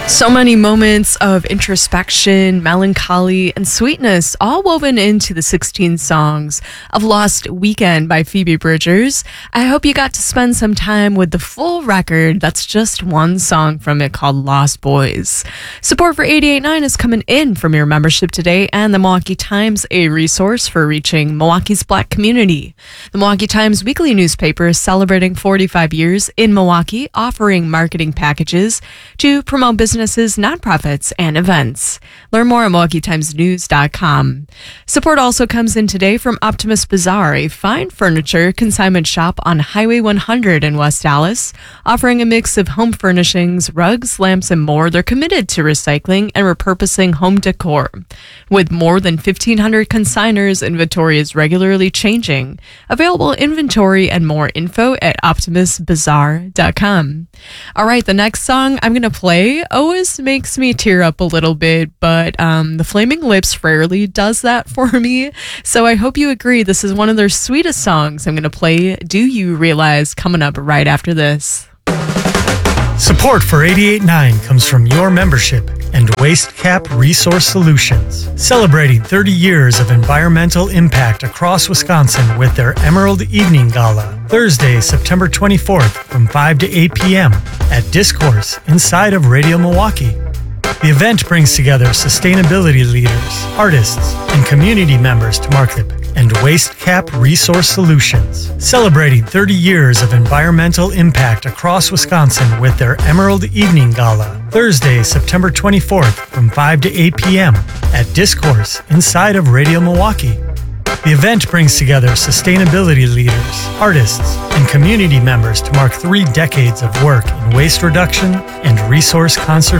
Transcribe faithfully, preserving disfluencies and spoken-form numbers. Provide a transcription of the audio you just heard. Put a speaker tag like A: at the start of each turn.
A: So many moments of introspection, melancholy, and sweetness, all woven into the sixteen songs of Lost Weekend by Phoebe Bridgers. I hope you got to spend some time with the full record. That's just one song from it called Lost Boys. Support for eighty-eight point nine is coming in from your membership today, and the Milwaukee Times, a resource for reaching Milwaukee's Black community. The Milwaukee Times weekly newspaper is celebrating forty-five years in Milwaukee, offering marketing packages to promote business businesses, nonprofits, and events. Learn more at milwaukee times news dot com. Support also comes in today from Optimus Bazaar, a fine furniture consignment shop on Highway one hundred in West Dallas, offering a mix of home furnishings, rugs, lamps, and more. They're committed to recycling and repurposing home decor. With more than fifteen hundred consigners, inventory is regularly changing. Available inventory and more info at optimus bazaar dot com. All right, the next song I'm going to play always makes me tear up a little bit, but um, the Flaming Lips rarely does that for me. So I hope you agree. This is one of their sweetest songs. I'm going to play Do You Realize coming up right after this.
B: Support for eighty-eight point nine comes from your membership and Waste Cap Resource Solutions, celebrating thirty years of environmental impact across Wisconsin with their Emerald Evening Gala, Thursday, September twenty-fourth from five to eight p.m. at Discourse inside of Radio Milwaukee. The event brings together sustainability leaders, artists, and community members to mark the and Waste Cap Resource Solutions, celebrating thirty years of environmental impact across Wisconsin with their Emerald Evening Gala, Thursday, September twenty-fourth from five to eight p.m. at Discourse inside of Radio Milwaukee. The event brings together sustainability leaders, artists, and community members to mark three decades of work in waste reduction and resource conservation.